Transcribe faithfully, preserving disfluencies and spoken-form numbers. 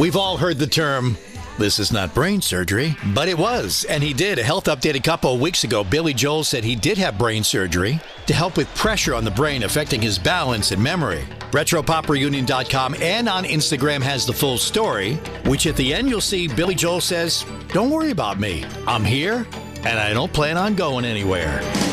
We've all heard the term, this is not brain surgery, but it was, and he did. A health update a couple of weeks ago, Billy Joel said he did have brain surgery to help with pressure on the brain affecting his balance and memory. retro pop reunion dot com and on Instagram has the full story, which at the end you'll see Billy Joel says, don't worry about me. I'm here, and I don't plan on going anywhere.